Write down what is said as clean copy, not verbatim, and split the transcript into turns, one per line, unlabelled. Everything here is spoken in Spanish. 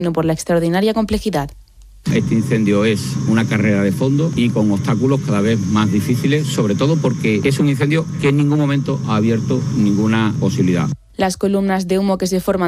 no por la extraordinaria complejidad.
Este incendio es una carrera de fondo y con obstáculos cada vez más difíciles, sobre todo porque es un incendio que en ningún momento ha abierto ninguna posibilidad.
Las columnas de humo que se forman